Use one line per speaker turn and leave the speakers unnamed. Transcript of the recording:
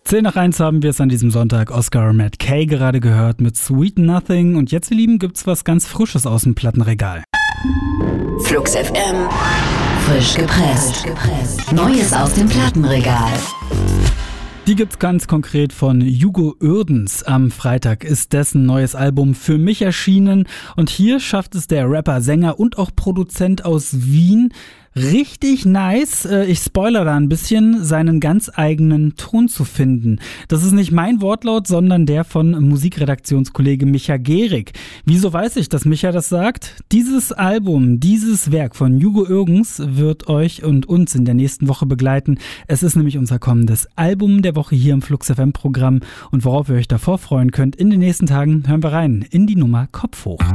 10:01 haben wir es an diesem Sonntag. Oscar Matt Kay gerade gehört mit Sweet Nothing. Und jetzt, ihr Lieben, gibt's was ganz Frisches aus dem Plattenregal.
Flux FM. Frisch gepresst. Neues aus dem Plattenregal.
Die gibt's ganz konkret von Hugo Uerdens. Am Freitag ist dessen neues Album Für mich erschienen. Und hier schafft es der Rapper, Sänger und auch Produzent aus Wien richtig nice, ich spoiler da ein bisschen, seinen ganz eigenen Ton zu finden. Das ist nicht mein Wortlaut, sondern der von Musikredaktionskollege Micha Gehrig. Wieso weiß ich, dass Micha das sagt? Dieses Album, dieses Werk von Hugo Uerdens wird euch und uns in der nächsten Woche begleiten. Es ist nämlich unser kommendes Album der Woche hier im Flux FM Programm. Und worauf ihr euch davor freuen könnt, in den nächsten Tagen hören wir rein in die Nummer Kopf hoch.